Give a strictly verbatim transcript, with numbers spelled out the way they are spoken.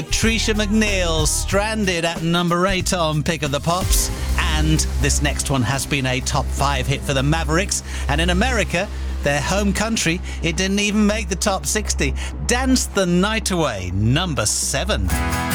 Trisha McNeil, Stranded at number eight on Pick of the Pops. And this next one has been a top five hit for the Mavericks. And in America, their home country, it didn't even make the top sixty. Dance the Night Away, number seven.